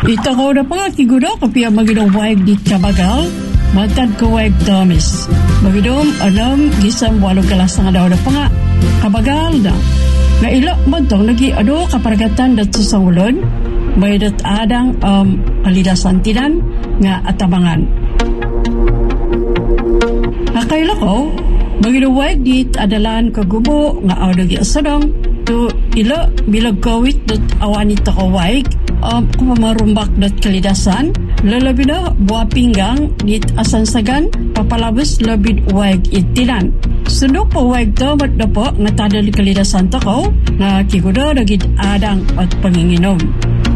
Ito ko na pa kigudo kapia magidawag di kabagal matad kawag tamis. Magidom anam gisam 8 galas nga daw na pa nga kabagal na. Nga ilo mo itong nag-i-ado kaparagatan dito sa ulod may dat adang kalidasan tinan nga atabangan. Akaila ko magidawag dit adalan kagubo nga awag asadong to ilo bilag kawit dat awanit kawag kumarumbak dat kalidasan lalabi na buwa pinggang dit asansagan papalabas labid wag itinan. Sundok po wag to mat na po nga tadal kalidasan to ko nga kikudo dagid adang at panginginom.